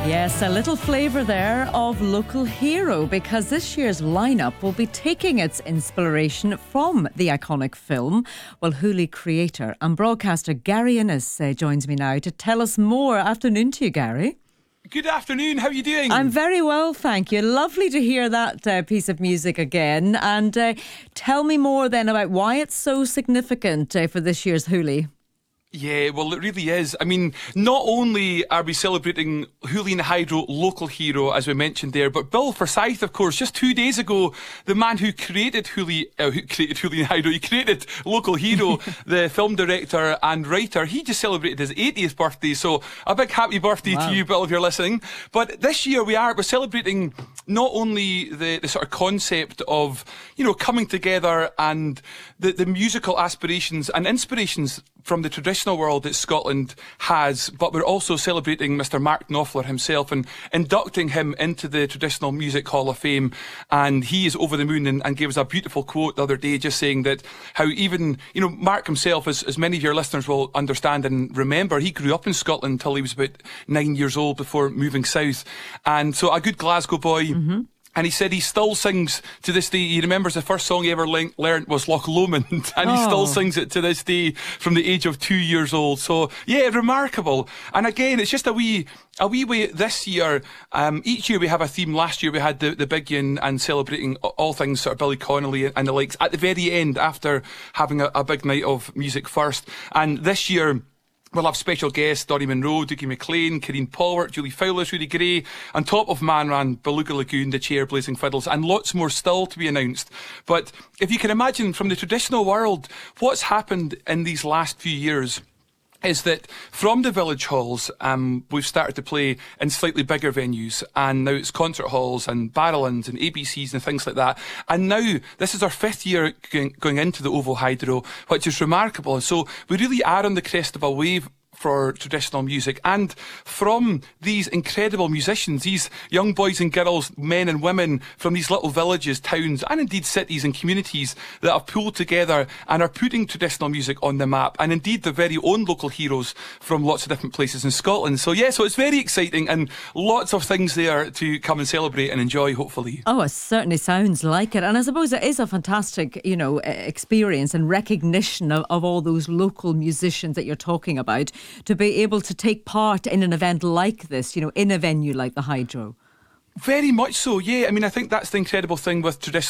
Yes, a little flavour there of Local Hero, because this year's lineup will be taking its inspiration from the iconic film. Well, Hooli creator and broadcaster Gary Innes joins me now to tell us more. Afternoon to you, Gary. Good afternoon, how are you doing? I'm very well, thank you. Lovely to hear that piece of music again. And tell me more then about why it's so significant for this year's Hooli. Yeah, well, it really is. I mean, not only are we celebrating Hooli and Hydro Local Hero, as we mentioned there, but Bill Forsyth, of course, just 2 days ago, the man who created Hooli and Hydro, he created Local Hero, the film director and writer, he just celebrated his 80th birthday. So a big happy birthday to you, Bill, if you're listening. But this year we're celebrating not only the sort of concept of, you know, coming together and the musical aspirations and inspirations from the traditional world that Scotland has, but we're also celebrating Mr. Mark Knopfler himself and inducting him into the Traditional Music Hall of Fame. And he is over the moon and gave us a beautiful quote the other day, just saying that how even, you know, Mark himself, as many of your listeners will understand and remember, he grew up in Scotland until he was about 9 years old before moving south. And so a good Glasgow boy. Mm-hmm. And he said he still sings to this day. He remembers the first song he ever learnt was Loch Lomond, and he still sings it to this day from the age of 2 years old. So yeah, remarkable. And again, it's just a wee way this year. Each year we have a theme. Last year we had the big one and celebrating all things sort of Billy Connolly and the likes at the very end after having a big night of music first. And this year we'll have special guests, Donny Monroe, Dougie MacLean, Karine Polwart, Julie Fowlis, Rudy Gray, on top of Manran, Beluga Lagoon, The Chair, Blazing Fiddles, and lots more still to be announced. But if you can imagine from the traditional world, what's happened in these last few years is that from the village halls, we've started to play in slightly bigger venues, and now it's concert halls and Barrowlands and ABCs and things like that. And now this is our 5th year going into the OVO Hydro, which is remarkable. So we really are on the crest of a wave for traditional music, and from these incredible musicians, these young boys and girls, men and women from these little villages, towns and indeed cities and communities that have pulled together and are putting traditional music on the map, and indeed their very own local heroes from lots of different places in Scotland. So yeah, so it's very exciting and lots of things there to come and celebrate and enjoy, hopefully. Oh, it certainly sounds like it. And I suppose it is a fantastic, you know, experience and recognition of all those local musicians that you're talking about, to be able to take part in an event like this, you know, in a venue like the Hydro. Very much so, yeah. I mean, I think that's the incredible thing with traditional